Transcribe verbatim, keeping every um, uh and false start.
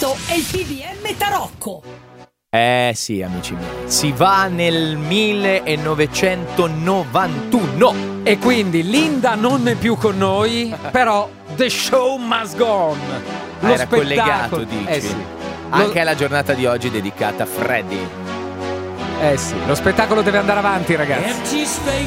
Questo è il T D M Tarocco. Eh sì, amici miei, si va nel millenovecentonovantuno. E quindi Linda non è più con noi, però the show must go on. Lo Era collegato, dici? Eh sì. Anche Lo... alla giornata di oggi dedicata a Freddy. Eh sì, lo spettacolo deve andare avanti, ragazzi.